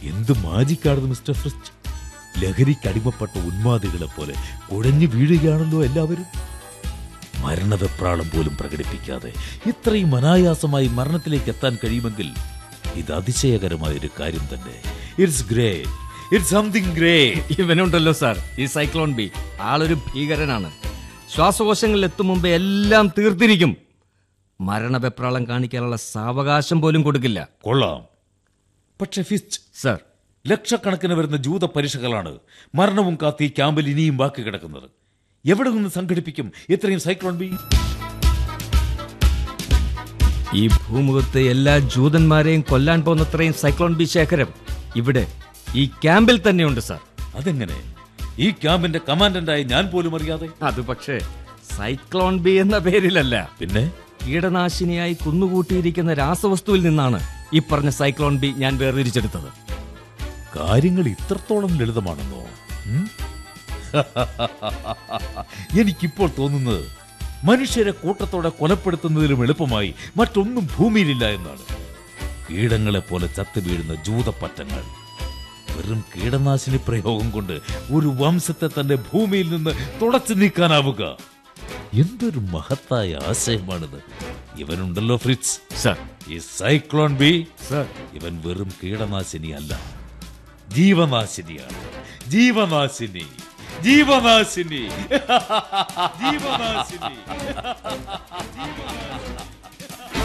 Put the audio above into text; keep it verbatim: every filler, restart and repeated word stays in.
എന്ത് മാജിക്കാണ് mister Frist. ലഹരിക്കടിമപ്പെട്ട ഉന്മാദികളെ പോലെ കുഴഞ്ഞു വീഴുകയാണല്ലോ എല്ലാവരും. മരണവെപ്രാളം പോലും പ്രകടിപ്പിക്കാതെ ഇത്രയും അനായാസമായി മരണത്തിലേക്ക് എത്താൻ കഴിയുമെങ്കിൽ ഇത് അതിശയകരമായൊരു കാര്യം തന്നെ. It's great, it's something great. ഇവനുണ്ടല്ലോ sir, ഈ സൈക്ലോൺ ബി ആളൊരു ഭീകരനാണ്. ശ്വാസകോശങ്ങളിൽ എത്തും മുമ്പേ എല്ലാം തീർത്തിരിക്കും. മരണവെപ്രാളം കാണിക്കാനുള്ള സാവകാശം പോലും കൊടുക്കില്ല. കൊള്ളാം. പക്ഷെ ഫിസ്റ്റ് സാർ, ലക്ഷക്കണക്കിന് വരുന്ന ജൂത പരീക്ഷകളാണ് മരണവും കാത്തി ക്യാമ്പിൽ ഇനിയും ബാക്കി കിടക്കുന്നത്. എവിടെ നിന്ന് സംഘടിപ്പിക്കും ഇത്രയും സൈക്ലോൺ ബി? ഈ ഭൂമുഖത്തെ എല്ലാ ജൂതന്മാരെയും കൊല്ലാൻ പോകുന്നത്രയും സൈക്ലോൺ ബി ശേഖരം ഇവിടെ ഈ ക്യാമ്പിൽ തന്നെയുണ്ട് സാർ. അതെങ്ങനെ? ഈ ക്യാമ്പിന്റെ കമാൻഡന്റായി ഞാൻ പോലും അറിയാതെ? അത് പക്ഷേ സൈക്ലോൺ ബി എന്ന പേരിലല്ല, പിന്നെ കീടനാശിനിയായി കുന്നുകൂട്ടിയിരിക്കുന്ന രാസവസ്തുവിൽ നിന്നാണ് ഈ പറഞ്ഞ സൈക്ലോൺ ബി ഞാൻ വേർതിരിച്ചെടുത്തത്. കാര്യങ്ങൾ ഇത്രത്തോളം ലളിതമാണെന്നോ? എനിക്കിപ്പോൾ തോന്നുന്നത് മനുഷ്യരെ കൂട്ടത്തോടെ കൊലപ്പെടുത്തുന്നതിലും എളുപ്പമായി മറ്റൊന്നും ഭൂമിയിലില്ല എന്നാണ്. കീടങ്ങളെ പോലെ ചത്തു വീഴുന്ന ജൂതപ്പറ്റങ്ങൾ. വെറും കീടനാശിനി പ്രയോഗം കൊണ്ട് ഒരു വംശത്തെ തന്നെ ഭൂമിയിൽ നിന്ന് തുടച്ചു നീക്കാനാവുക. എന്തൊരു മഹത്തായ ആശയമാണിത്. ഇവനുണ്ടല്ലോ ഫ്രിറ്റ്സ് സർ, ഈ സൈക്ലോൺ ബി സർ, ഇവൻ വെറും കീടനാശിനി അല്ല, ജീവനാശിനിയാണ്. ജീവനാശിനി, ജീവനാശിനി, ജീവനാശിനി.